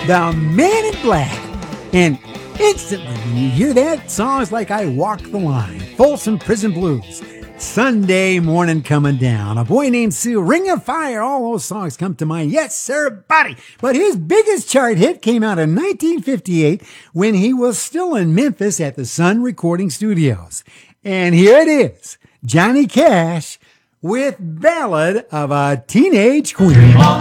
The Man in Black. And instantly when you hear that, songs like I Walk the Line, Folsom Prison Blues, Sunday Morning Coming Down, A Boy Named Sue, Ring of Fire, all those songs come to mind. Yes, sir, buddy. But his biggest chart hit came out in 1958 when he was still in Memphis at the Sun Recording Studios. And here it is, Johnny Cash with Ballad of a Teenage Queen.